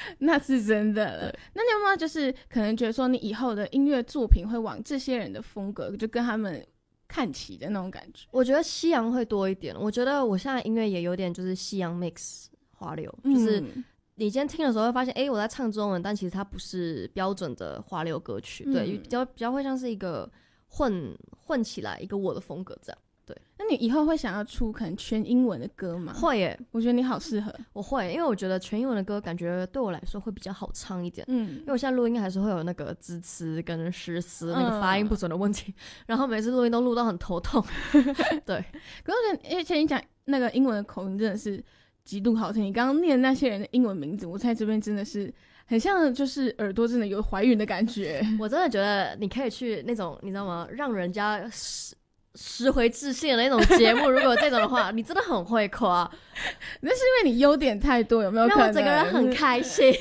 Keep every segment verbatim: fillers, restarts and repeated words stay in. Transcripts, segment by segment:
那是真的了。那你有没有就是可能觉得说你以后的音乐作品会往这些人的风格，就跟他们看齐的那种感觉？ 我觉得西洋会多一点，我觉得我现在音乐也有点就是西洋 mix 华流，就是你今天听的时候会发现，哎、欸，我在唱中文，但其实它不是标准的华流歌曲，嗯、对，比较比较会像是一个混混起来一个我的风格这样。对， 那你以后会想要出可能全英文的歌吗？ 会耶， 我觉得你好适合。 我会，因为我觉得全英文的歌感觉对我来说会比较好唱一点。嗯，因为我现在录音还是会有那个字词跟诗词那个发音不准的问题，嗯、然后每次录音都录到很头痛。对， 可是我觉得，而且你讲那个英文的口音真的是极度好听。你刚刚念那些人的英文名字，我在这边真的是很像，就是耳朵真的有怀孕的感觉。 我真的觉得你可以去那种，你知道吗？让人家拾回自信的那种节目，如果有这种的话，你真的很会夸。 那是因为你优点太多，有没有可能？ 让我整个人很开心。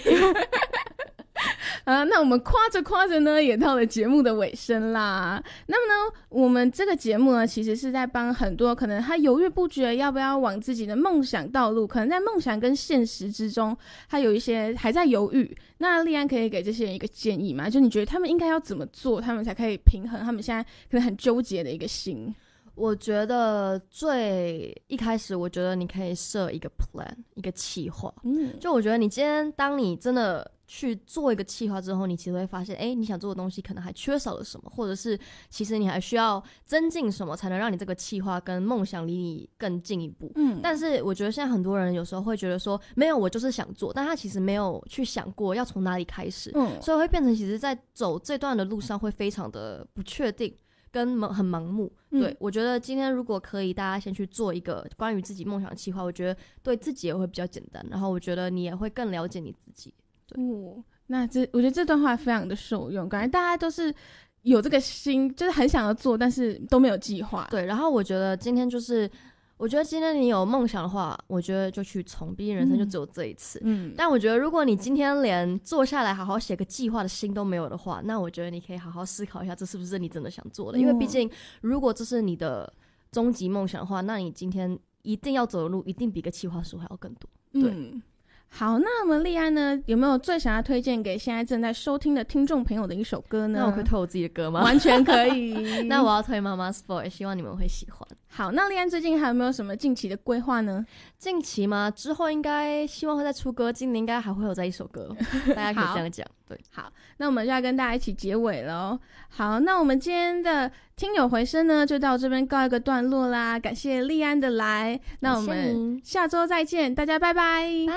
啊，那我们夸着夸着呢，也到了节目的尾声啦。那么呢，我们这个节目呢，其实是在帮很多可能他犹豫不决要不要往自己的梦想道路，可能在梦想跟现实之中，他有一些还在犹豫。那立安可以给这些人一个建议吗？就你觉得他们应该要怎么做，他们才可以平衡他们现在可能很纠结的一个心？ 我觉得最一开始，我觉得你可以设一个 plan， 一个企划。嗯，就我觉得你今天当你真的去做一个企划之后，你其实会发现，哎，你想做的东西可能还缺少了什么，或者是其实你还需要增进什么，才能让你这个企划跟梦想离你更进一步。嗯，但是我觉得现在很多人有时候会觉得说，没有，我就是想做，但他其实没有去想过要从哪里开始。嗯，所以会变成其实在走这段的路上会非常的不确定。跟很盲目，对、嗯、我觉得今天如果可以，大家先去做一个关于自己梦想的计划，我觉得对自己也会比较简单，然后我觉得你也会更了解你自己。对， 哦、那这我觉得这段话非常的受用，感觉大家都是有这个心，就是很想要做，但是都没有计划。 对，然后我觉得今天就是。我觉得今天你有梦想的话，我觉得就去冲，毕竟人生就只有这一次。嗯，但我觉得如果你今天连坐下来好好写个计划的心都没有的话，那我觉得你可以好好思考一下，这是不是你真的想做的？嗯、因为毕竟如果这是你的终极梦想的话，那你今天一定要走的路，一定比个计划书还要更多。对。 嗯，好，那我们立安呢，有没有最想要推荐给现在正在收听的听众朋友的一首歌呢？ 那我可以推我自己的歌吗？ 完全可以。 那我要推妈妈 Boy， 希望你们会喜欢。 好，那立安最近还有没有什么近期的规划呢？ 近期吗？之后应该希望会再出歌，今年应该还会有再一首歌，大家可以这样讲。对， 好，那我们就要跟大家一起结尾了哦。好，那我们今天的听友回声呢，就到这边告一个段落啦。感谢立安的来，那我们下周再见，大家拜拜。